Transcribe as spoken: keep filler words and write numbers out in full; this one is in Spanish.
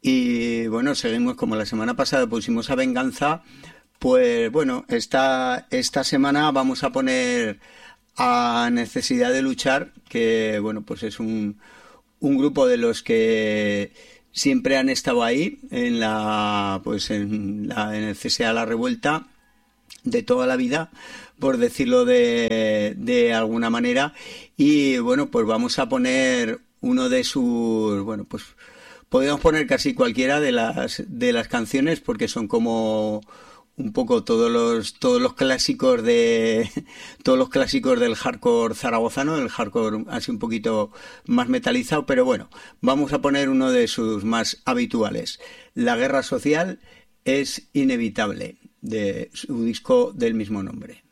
Y bueno, seguimos como la semana pasada pusimos a Venganza, pues bueno, esta, esta semana vamos a poner a Necesidad de Luchar, que bueno, pues es un, un grupo de los que siempre han estado ahí en la, pues en la, en el C S A La Revuelta de toda la vida, por decirlo de, de alguna manera. Y bueno, pues vamos a poner uno de sus, bueno, pues podemos poner casi cualquiera de las de las canciones, porque son como un poco todos los todos los clásicos de todos los clásicos del hardcore zaragozano, el hardcore así un poquito más metalizado, pero bueno, vamos a poner uno de sus más habituales. La guerra social es inevitable, de su disco del mismo nombre.